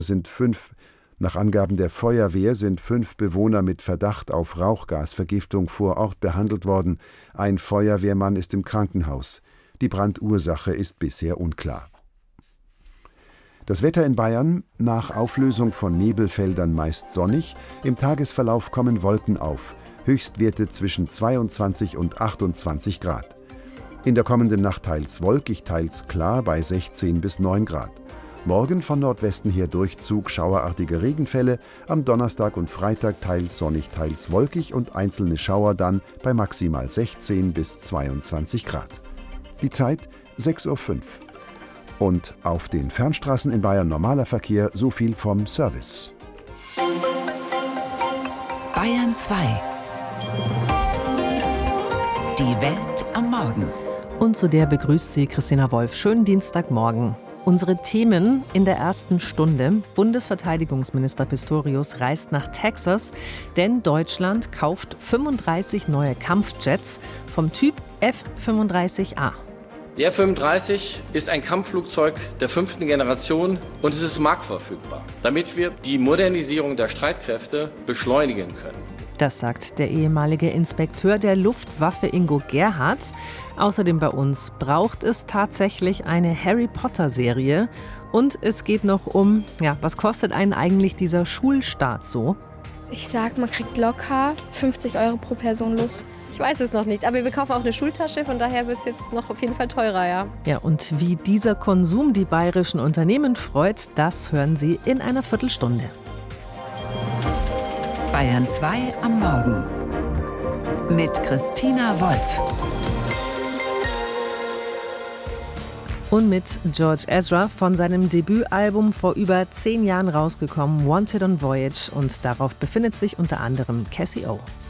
Nach Angaben der Feuerwehr sind 5 Bewohner mit Verdacht auf Rauchgasvergiftung vor Ort behandelt worden. Ein Feuerwehrmann ist im Krankenhaus. Die Brandursache ist bisher unklar. Das Wetter in Bayern: nach Auflösung von Nebelfeldern meist sonnig, im Tagesverlauf kommen Wolken auf, Höchstwerte zwischen 22 und 28 Grad. In der kommenden Nacht teils wolkig, teils klar bei 16 bis 9 Grad. Morgen von Nordwesten her Durchzug schauerartige Regenfälle, am Donnerstag und Freitag teils sonnig, teils wolkig und einzelne Schauer dann bei maximal 16 bis 22 Grad. Die Zeit 6:05 Uhr. Und auf den Fernstraßen in Bayern normaler Verkehr, so viel vom Service. Bayern 2. Die Welt am Morgen. Und zu der begrüßt Sie Christina Wolf. Schönen Dienstagmorgen. Unsere Themen in der ersten Stunde. Bundesverteidigungsminister Pistorius reist nach Texas, denn Deutschland kauft 35 neue Kampfjets vom Typ F-35A. Der F-35 ist ein Kampfflugzeug der 5. Generation und es ist marktverfügbar, damit wir die Modernisierung der Streitkräfte beschleunigen können. Das sagt der ehemalige Inspekteur der Luftwaffe Ingo Gerhardt. Außerdem bei uns: braucht es tatsächlich eine Harry-Potter-Serie? Und es geht noch um, was kostet einen eigentlich dieser Schulstart so? Ich sag, man kriegt locker 50 € pro Person los. Ich weiß es noch nicht, aber wir kaufen auch eine Schultasche, von daher wird es jetzt noch auf jeden Fall teurer, ja. Ja, und wie dieser Konsum die bayerischen Unternehmen freut, das hören Sie in einer Viertelstunde. Bayern 2 am Morgen mit Christina Wolf. Und mit George Ezra, von seinem Debütalbum vor über 10 Jahren rausgekommen, Wanted on Voyage. Und darauf befindet sich unter anderem Cassie O.